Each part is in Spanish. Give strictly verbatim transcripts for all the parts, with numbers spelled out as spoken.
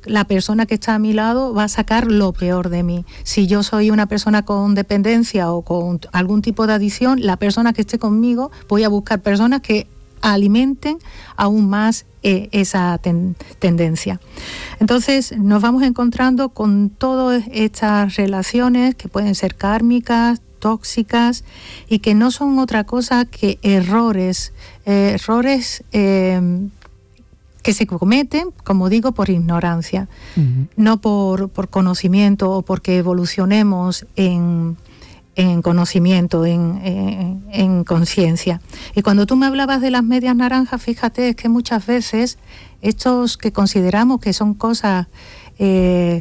la persona que está a mi lado va a sacar lo peor de mí. Si yo soy una persona con dependencia o con algún tipo de adicción, la persona que esté conmigo, voy a buscar personas que alimenten aún más eh, esa ten- tendencia. Entonces nos vamos encontrando con todas estas relaciones que pueden ser kármicas, tóxicas, y que no son otra cosa que errores, eh, errores eh, que se cometen, como digo, por ignorancia, uh-huh. no por, por conocimiento o porque evolucionemos en, en conocimiento, en, en, en conciencia. Y cuando tú me hablabas de las medias naranjas, fíjate, es que muchas veces estos que consideramos que son cosas eh,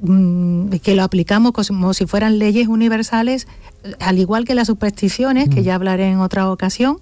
que lo aplicamos como si fueran leyes universales, al igual que las supersticiones, que ya hablaré en otra ocasión,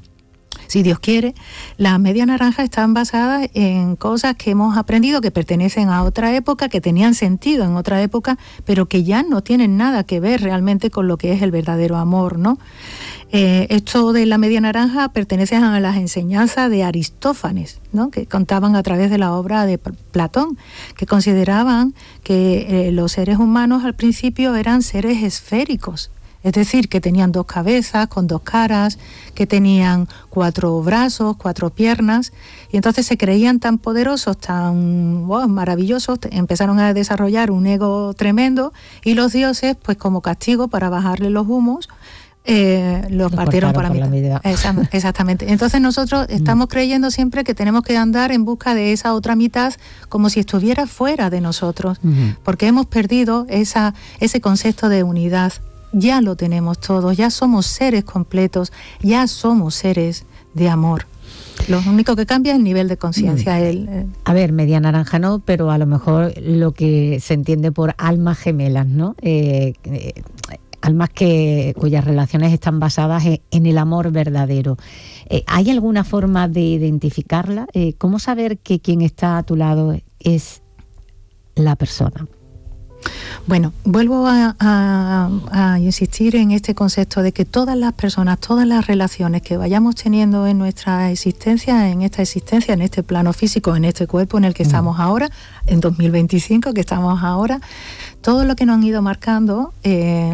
si Dios quiere, las medias naranjas están basadas en cosas que hemos aprendido que pertenecen a otra época, que tenían sentido en otra época, pero que ya no tienen nada que ver realmente con lo que es el verdadero amor, ¿no? Eh, esto de la media naranja pertenece a las enseñanzas de Aristófanes, ¿no? Que contaban a través de la obra de Platón, que consideraban que eh, los seres humanos al principio eran seres esféricos. Es decir, que tenían dos cabezas con dos caras, que tenían cuatro brazos, cuatro piernas, y entonces se creían tan poderosos, tan wow, maravillosos, empezaron a desarrollar un ego tremendo, y los dioses, pues como castigo para bajarle los humos, eh, los partieron por la mitad. La Esa, exactamente. Entonces nosotros estamos creyendo siempre que tenemos que andar en busca de esa otra mitad como si estuviera fuera de nosotros, uh-huh. porque hemos perdido esa, ese concepto de unidad. Ya lo tenemos todos, ya somos seres completos, ya somos seres de amor. Lo único que cambia es el nivel de conciencia. El, el... A ver, media naranja no, pero a lo mejor lo que se entiende por almas gemelas, ¿no? Eh, eh, almas que cuyas relaciones están basadas en, en el amor verdadero. Eh, ¿Hay alguna forma de identificarla? Eh, ¿Cómo saber que quien está a tu lado es la persona? Bueno, vuelvo a, a, a insistir en este concepto de que todas las personas, todas las relaciones que vayamos teniendo en nuestra existencia, en esta existencia, en este plano físico, en este cuerpo en el que mm. estamos ahora, en dos mil veinticinco que estamos ahora, todo lo que nos han ido marcando, eh,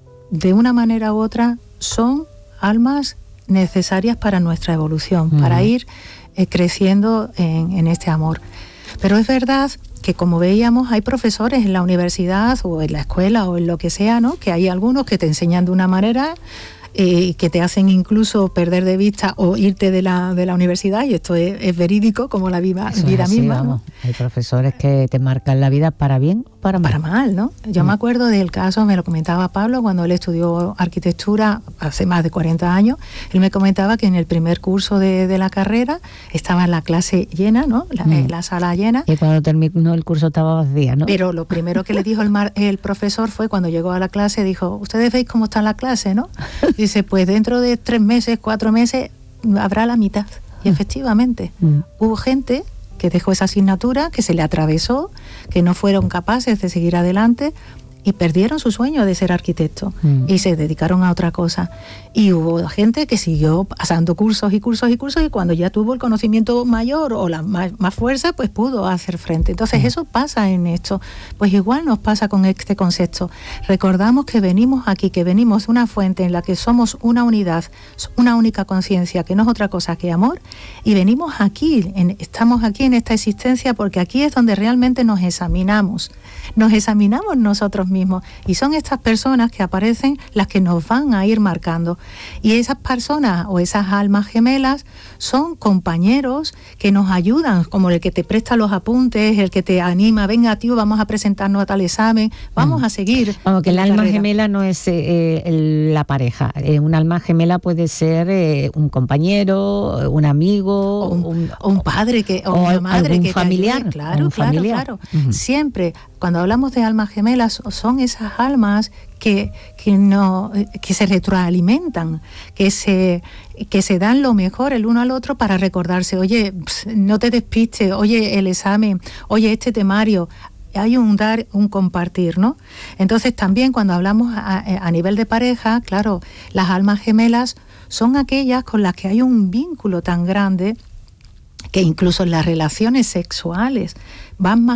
de una manera u otra, son almas necesarias para nuestra evolución, mm. para ir eh, creciendo en, en este amor. Pero es verdad que, como veíamos, hay profesores en la universidad o en la escuela o en lo que sea, ¿no? Que hay algunos que te enseñan de una manera y eh, que te hacen incluso perder de vista o irte de la, de la universidad, y esto es, es verídico como la vida, vida así, misma, vamos. ¿no? Hay profesores que te marcan la vida para bien o para mal. Para mal, ¿no? Yo mm. me acuerdo del caso, me lo comentaba Pablo cuando él estudió arquitectura hace más de cuarenta años. Él me comentaba que en el primer curso de, de la carrera estaba la clase llena, ¿no? La, mm. la sala llena. Y cuando terminó el curso estaba vacía, ¿no? Pero lo primero que le dijo el, mar, el profesor fue, cuando llegó a la clase, dijo: ¿ustedes veis cómo está la clase, no? Dice, pues dentro de tres meses, cuatro meses, habrá la mitad. Y efectivamente, mm. hubo gente que dejó esa asignatura, que se le atravesó, que no fueron capaces de seguir adelante y perdieron su sueño de ser arquitecto mm. y se dedicaron a otra cosa. Y hubo gente que siguió pasando cursos y cursos y cursos, y cuando ya tuvo el conocimiento mayor o la más, más fuerza, pues pudo hacer frente. Entonces mm. eso pasa en esto. Pues igual nos pasa con este concepto. Recordamos que venimos aquí, que venimos de una fuente en la que somos una unidad, una única conciencia, que no es otra cosa que amor, y venimos aquí, en, estamos aquí en esta existencia porque aquí es donde realmente nos examinamos. Nos examinamos nosotros mismos, y son estas personas que aparecen las que nos van a ir marcando. Y esas personas o esas almas gemelas son compañeros que nos ayudan, como el que te presta los apuntes, el que te anima: venga, tío, vamos a presentarnos a tal examen, vamos mm. a seguir. Vamos, que el alma carrera. gemela no es eh, el, la pareja. Eh, un alma gemela puede ser eh, un compañero, un amigo, o un, un, o un padre que, o, o una madre algún que familiar. Te claro, un claro, familiar. claro. Uh-huh. Siempre, cuando hablamos de almas gemelas, son esas almas que, que, no, que se retroalimentan, que se, que se dan lo mejor el uno al otro para recordarse: oye, no te despistes, oye, el examen, oye, este temario. Hay un dar, un compartir, ¿no? Entonces también cuando hablamos a, a nivel de pareja, claro, las almas gemelas son aquellas con las que hay un vínculo tan grande que incluso en las relaciones sexuales van más